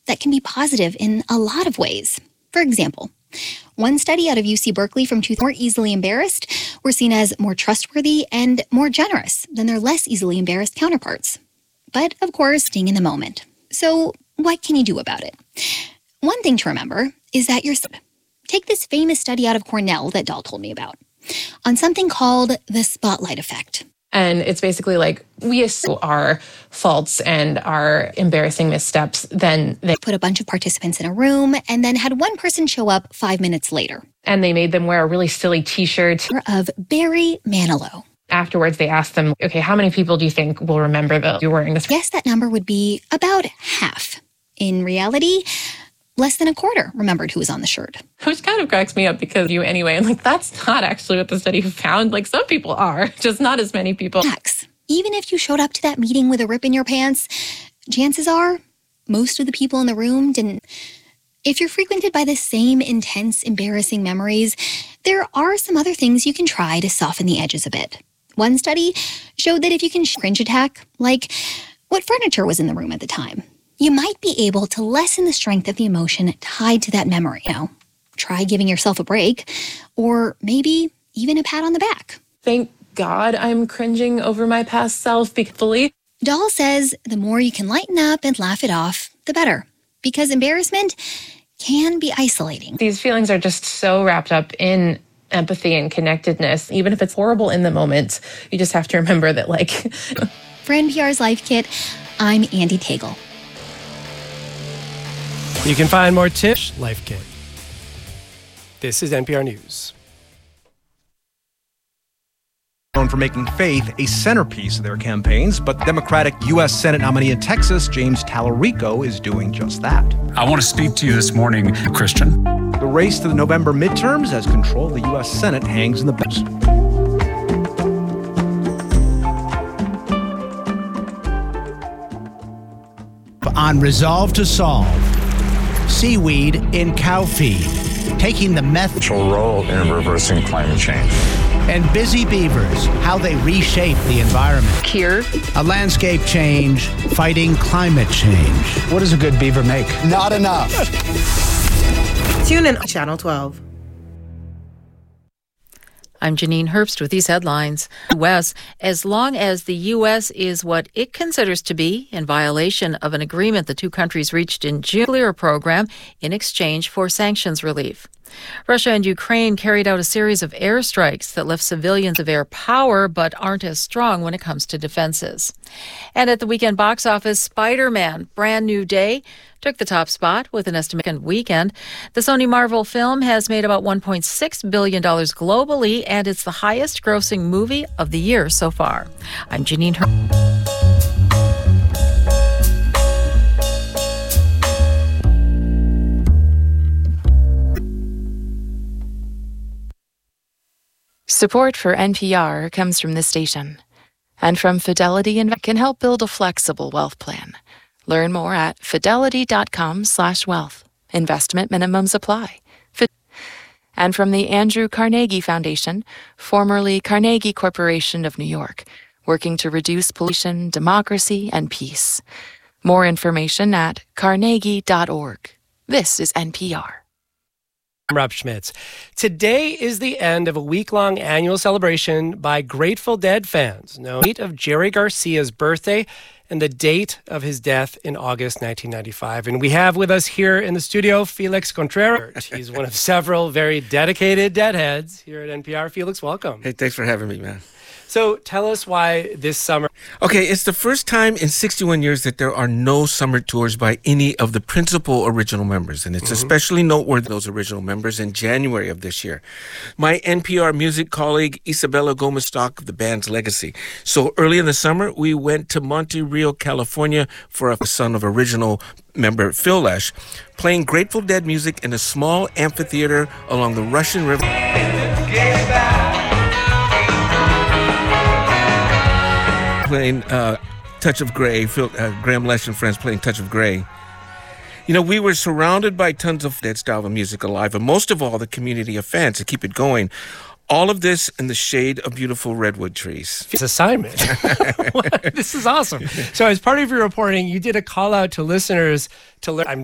that can be positive in a lot of ways. For example, one study out of UC Berkeley from more easily embarrassed were seen as more trustworthy and more generous than their less easily embarrassed counterparts. But, of course, staying in the moment. So, what can you do about it? One thing to remember is that take this famous study out of Cornell that Dahl told me about on something called the spotlight effect. And it's basically like we assume our faults and our embarrassing missteps, then they put a bunch of participants in a room and then had one person show up 5 minutes later. And they made them wear a really silly t-shirt of Barry Manilow. Afterwards, they asked them, okay, how many people do you think will remember that you're wearing this? Guess that number would be about half. In reality, less than a quarter remembered who was on the shirt. Which kind of cracks me up because you anyway. And that's not actually what the study found. Some people are, just not as many people. Even if you showed up to that meeting with a rip in your pants, chances are most of the people in the room didn't. If you're frequented by the same intense, embarrassing memories, there are some other things you can try to soften the edges a bit. One study showed that if you can cringe attack, like what furniture was in the room at the time, you might be able to lessen the strength of the emotion tied to that memory. Try giving yourself a break, or maybe even a pat on the back. Thank God I'm cringing over my past self fully. Dahl says the more you can lighten up and laugh it off, the better, because embarrassment can be isolating. These feelings are just so wrapped up in empathy and connectedness. Even if it's horrible in the moment, you just have to remember that, For NPR's Life Kit, I'm Andy Tagle. You can find more tips, Life Kit. This is NPR News. Known for making faith a centerpiece of their campaigns, but Democratic U.S. Senate nominee in Texas, James Tallarico, is doing just that. I want to speak to you this morning, Christian. The race to the November midterms as control of the U.S. Senate hangs in the balance. On Resolve to Solve, seaweed in cow feed, taking the role in reversing climate change. And busy beavers, how they reshape the environment. Cure. A landscape change, fighting climate change. What does a good beaver make? Not enough. Tune in on Channel 12. I'm Janine Herbst with these headlines. As long as the U.S. is what it considers to be in violation of an agreement the two countries reached in June, nuclear program in exchange for sanctions relief. Russia and Ukraine carried out a series of airstrikes that left civilians of air power but aren't as strong when it comes to defenses. And at the weekend box office, Spider-Man: Brand New Day took the top spot with an estimated weekend. The Sony Marvel film has made about $1.6 billion globally, and it's the highest grossing movie of the year so far. I'm Janine Herbst. Support for NPR comes from this station and from Fidelity Investment can help build a flexible wealth plan. Learn more at fidelity.com/wealth. Investment minimums apply. And from the Andrew Carnegie Foundation, formerly Carnegie Corporation of New York, working to reduce pollution, democracy, and peace. More information at carnegie.org. This is NPR. I'm Rob Schmitz. Today is the end of a week-long annual celebration by Grateful Dead fans. The date of Jerry Garcia's birthday and the date of his death in August 1995. And we have with us here in the studio Felix Contreras. He's one of several very dedicated Deadheads here at NPR. Felix, welcome. Hey, thanks for having me, man. So tell us why this summer. Okay, it's the first time in 61 years that there are no summer tours by any of the principal original members. And it's especially noteworthy those original members in January of this year. My NPR music colleague, Isabella Gomez-Stock of the band's legacy. So early in the summer, we went to Monte Rio, California for a son of original member Phil Lesh, playing Grateful Dead music in a small amphitheater along the Russian River. Playing Touch of Grey, Graham Lesh and friends playing Touch of Grey. You know, we were surrounded by tons of Dead style of music alive, and most of all, the community of fans to keep it going. All of this in the shade of beautiful redwood trees. It's assignment. This is awesome. So as part of your reporting, you did a call out to listeners to learn.